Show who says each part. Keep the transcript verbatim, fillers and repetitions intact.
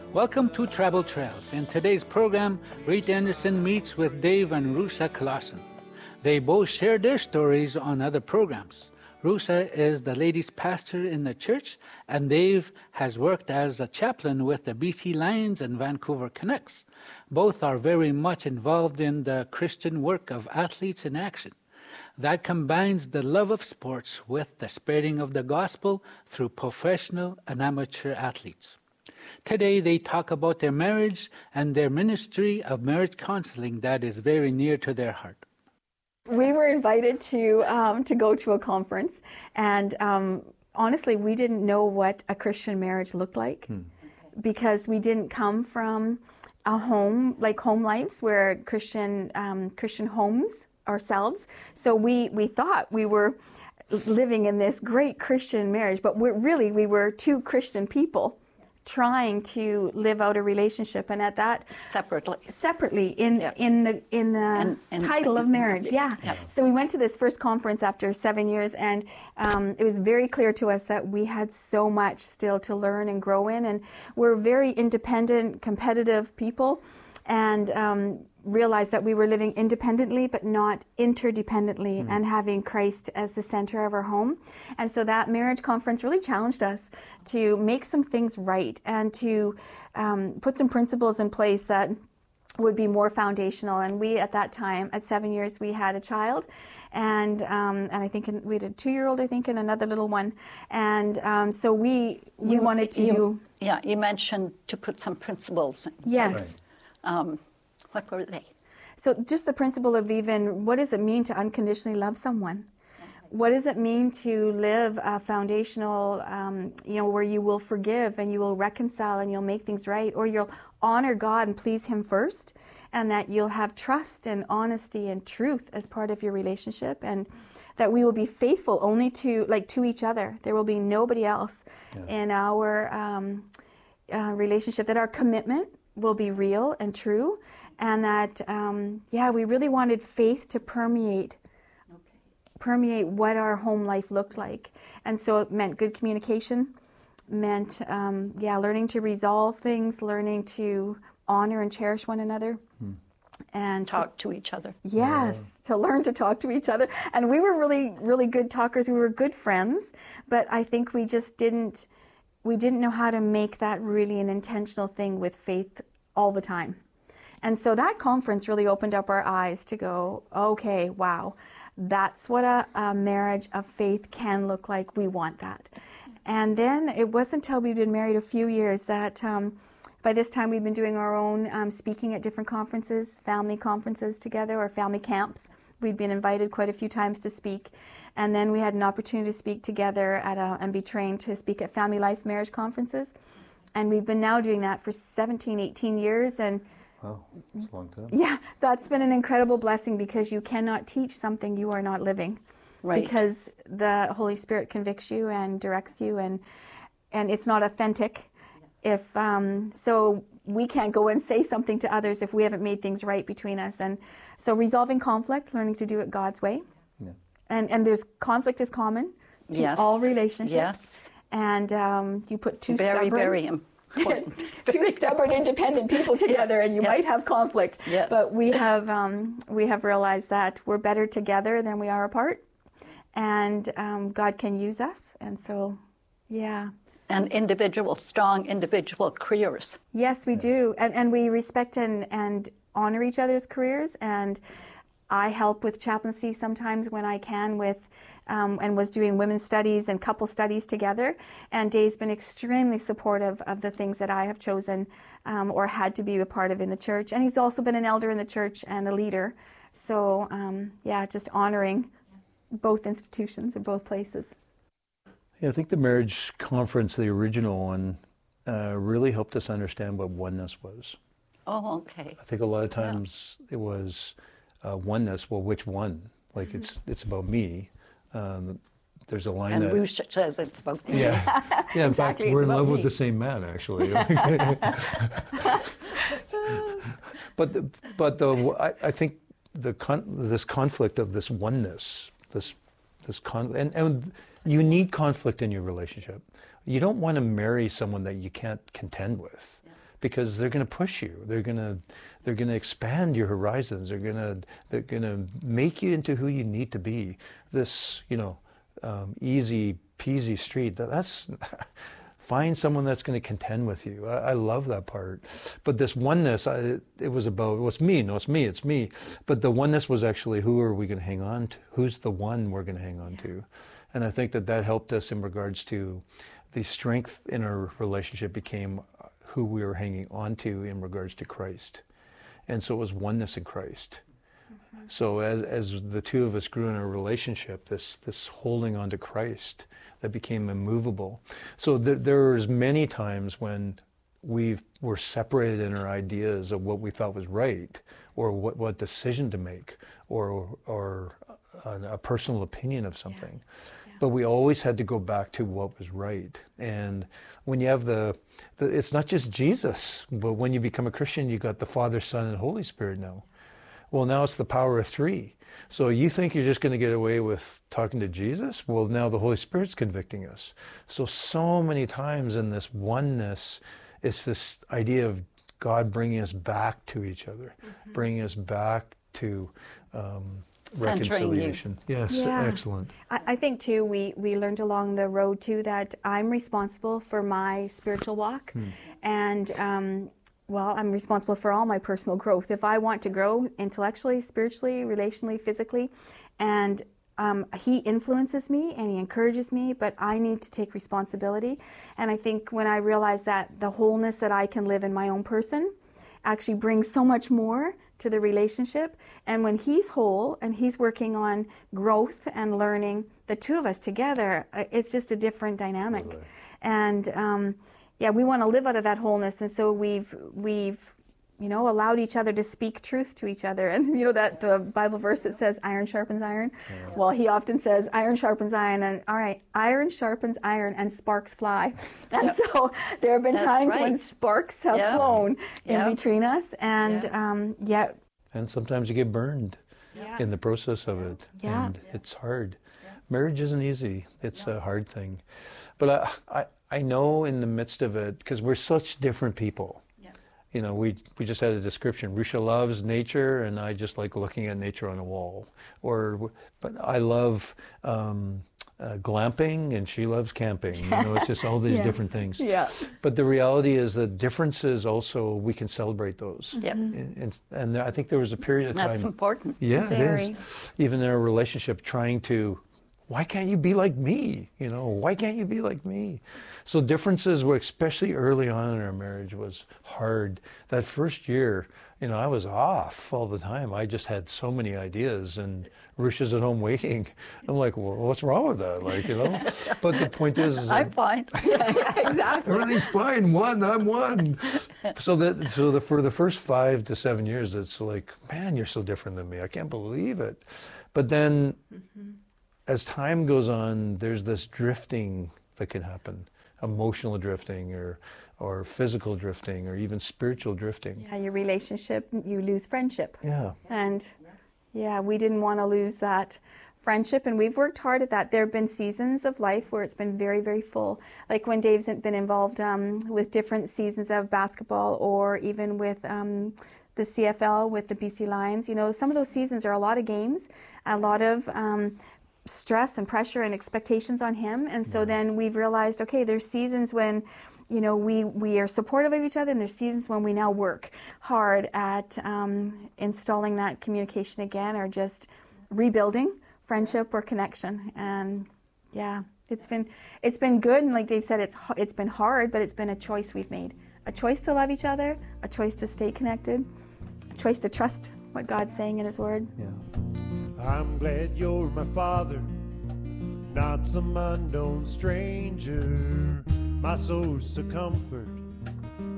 Speaker 1: Welcome to Travel Trails. In today's program, Reed Anderson meets with Dave and Rusa Clausen. They both share their stories on other programs. Rusa is the ladies' pastor in the church, and Dave has worked as a chaplain with the B C Lions and Vancouver Canucks. Both are very much involved in the Christian work of Athletes in Action. That combines the love of sports with the spreading of the gospel through professional and amateur athletes. Today they talk about their marriage and their ministry of marriage counseling that is very near to their heart.
Speaker 2: We were invited to um, to go to a conference, and um, honestly, we didn't know what a Christian marriage looked like hmm. because we didn't come from a home like home lives where Christian um, Christian homes ourselves. So we we thought we were living in this great Christian marriage, but we're really we were two Christian people trying to live out a relationship, and at that
Speaker 3: separately
Speaker 2: separately in
Speaker 3: yeah.
Speaker 2: in the in the
Speaker 3: and, and,
Speaker 2: title of marriage yeah.
Speaker 3: yeah
Speaker 2: So we went to this first conference after seven years, and um, it was very clear to us that we had so much still to learn and grow in, and we're very independent, competitive people, and um, realized that we were living independently but not interdependently, mm. and having Christ as the center of our home. And so that marriage conference really challenged us to make some things right and to um, put some principles in place that would be more foundational. And we, at that time, at seven years, we had a child, and um, and I think we had a two-year-old, I think, and another little one. And um, so we we
Speaker 3: you,
Speaker 2: wanted to
Speaker 3: you,
Speaker 2: do.
Speaker 3: Yeah, you mentioned to put some principles in.
Speaker 2: Yes.
Speaker 3: Right. Um, What were they?
Speaker 2: So just the principle of even, what does it mean to unconditionally love someone? What does it mean to live a foundational, um, you know, where you will forgive and you will reconcile and you'll make things right, or you'll honor God and please Him first, and that you'll have trust and honesty and truth as part of your relationship, and that we will be faithful only to, like, to each other. There will be nobody else yeah. in our um, uh, relationship, that our commitment will be real and true. And that, um, yeah, we really wanted faith to permeate, okay. permeate what our home life looked like. And so it meant good communication, meant, um, yeah, learning to resolve things, learning to honor and cherish one another. Hmm. And
Speaker 3: talk to, to each other.
Speaker 2: Yes, yeah. to learn to talk to each other. And we were really, really good talkers. We were good friends, but I think we just didn't, we didn't know how to make that really an intentional thing with faith all the time. And so that conference really opened up our eyes to go, okay, wow, that's what a, a marriage of faith can look like. We want that. And then it wasn't until we'd been married a few years that um, by this time we'd been doing our own um, speaking at different conferences, family conferences together, or family camps. We'd been invited quite a few times to speak. And then we had an opportunity to speak together at a, and be trained to speak at family life marriage conferences. And we've been now doing that for seventeen, eighteen years. And
Speaker 4: wow, that's a long time.
Speaker 2: Yeah, that's been an incredible blessing, because you cannot teach something you are not living.
Speaker 3: Right.
Speaker 2: Because the Holy Spirit convicts you and directs you, and and it's not authentic. Yes. If um, so we can't go and say something to others if we haven't made things right between us. And so resolving conflict, learning to do it God's way. Yeah. And and there's conflict is common to
Speaker 3: yes.
Speaker 2: all relationships.
Speaker 3: Yes.
Speaker 2: And um, you put two
Speaker 3: very,
Speaker 2: stubborn...
Speaker 3: Very, very
Speaker 2: two stubborn, independent people together, yeah. and you yeah. might have conflict.
Speaker 3: Yes.
Speaker 2: But we have um, we have realized that we're better together than we are apart, and um, God can use us. And so, yeah.
Speaker 3: And individual, strong individual careers.
Speaker 2: Yes, we do, and and we respect and and honor each other's careers. And I help with chaplaincy sometimes when I can with, um, and was doing women's studies and couple studies together. And Dave's been extremely supportive of the things that I have chosen um, or had to be a part of in the church. And he's also been an elder in the church and a leader. So um, yeah, just honoring both institutions in both places.
Speaker 4: Yeah, I think the marriage conference, the original one, uh, really helped us understand what oneness was.
Speaker 3: Oh, okay.
Speaker 4: I think a lot of times yeah. it was uh, oneness. Well, which one? Like mm-hmm. it's it's about me. Um, there's a line
Speaker 3: and
Speaker 4: that...
Speaker 3: And Ruth says it's about me.
Speaker 4: Yeah, yeah. In
Speaker 2: exactly,
Speaker 4: fact, we're in love
Speaker 2: me.
Speaker 4: with the same man, actually. but the, but the I, I think the con, this conflict of this oneness, this this con, and and you need conflict in your relationship. You don't want to marry someone that you can't contend with. because they're going to push you. They're going to they're going to expand your horizons. They're going to they're going to make you into who you need to be. This, you know, um, easy peasy street. That, that's find someone that's going to contend with you. I, I love that part. But this oneness, I, it was about, well, it's me. No, it's me. It's me. But the oneness was actually, who are we going to hang on to? Who's the one we're going to hang on to? And I think that that helped us in regards to the strength in our relationship became who we were hanging on to in regards to Christ. And so it was oneness in Christ. Mm-hmm. So as as the two of us grew in our relationship, this this holding on to Christ, that became immovable. So there, there was many times when we were separated in our ideas of what we thought was right, or what, what decision to make, or or a, a personal opinion of something. Yeah. Yeah. But we always had to go back to what was right. And when you have the, the, it's not just Jesus, but when you become a Christian, you got the Father, Son, and Holy Spirit now. Well, now it's the power of three. So you think you're just going to get away with talking to Jesus? Well, now the Holy Spirit's convicting us. So, so many times in this oneness, it's this idea of God bringing us back to each other, mm-hmm. bringing us back to um, reconciliation. Yes, yeah. Excellent.
Speaker 2: I, I think, too, we, we learned along the road, too, that I'm responsible for my spiritual walk. Hmm. And um, well, I'm responsible for all my personal growth. If I want to grow intellectually, spiritually, relationally, physically, and um, he influences me and he encourages me, but I need to take responsibility. And I think when I realize that the wholeness that I can live in my own person actually brings so much more to the relationship. And when he's whole and he's working on growth and learning, the two of us together, it's just a different dynamic. Totally. And um, yeah, we want to live out of that wholeness, and so we've we've you know allowed each other to speak truth to each other. And you know that the Bible verse that says iron sharpens iron. Yeah. Well, he often says iron sharpens iron, and all right, iron sharpens iron, and sparks fly. And yep. so there have been That's times right. when sparks have yep. flown in yep. between us, and yep. um, yeah.
Speaker 4: And sometimes you get burned yeah. in the process of it,
Speaker 2: yeah.
Speaker 4: and
Speaker 2: yeah.
Speaker 4: it's hard. Yeah. Marriage isn't easy; it's yeah. a hard thing. But I, I, I know in the midst of it, because we're such different people. Yeah. You know, we we just had a description. Rusha loves nature, and I just like looking at nature on a wall. Or, but I love um, uh, glamping, and she loves camping. You know, it's just all these yes. different things.
Speaker 2: Yeah.
Speaker 4: But the reality is that differences also, we can celebrate those.
Speaker 3: Yep.
Speaker 4: And, and, and I think there was a period of time.
Speaker 3: That's important.
Speaker 4: Yeah,
Speaker 2: Very.
Speaker 4: It is. Even in our relationship, trying to, why can't you be like me? You know, why can't you be like me? So differences were, especially early on in our marriage, was hard. That first year, you know, I was off all the time. I just had so many ideas, and Rusha's at home waiting. I'm like, well, what's wrong with that? Like, you know, but the point is, is
Speaker 3: I'm fine.
Speaker 2: Yeah, exactly.
Speaker 4: Everything's fine. One, I'm one. So that, so the, for the first five to seven years, it's like, man, you're so different than me. I can't believe it. But then, mm-hmm. as time goes on, there's this drifting that can happen, emotional drifting, or or physical drifting, or even spiritual drifting.
Speaker 2: Yeah, your relationship, you lose friendship.
Speaker 4: Yeah.
Speaker 2: And yeah, we didn't want to lose that friendship, and we've worked hard at that. There have been seasons of life where it's been very, very full. Like when Dave's been involved um, with different seasons of basketball, or even with um, the C F L with the B C Lions. You know, some of those seasons are a lot of games, a lot of um, stress and pressure and expectations on him. And so then we've realized, okay, there's seasons when, you know, we, we are supportive of each other, and there's seasons when we now work hard at um, installing that communication again, or just rebuilding friendship or connection. And yeah, it's been it's been good, and like Dave said, it's it's been hard, but it's been a choice we've made. A choice to love each other, a choice to stay connected, a choice to trust what God's saying in His Word.
Speaker 4: Yeah.
Speaker 5: I'm glad you're my father, not some unknown stranger, my source of comfort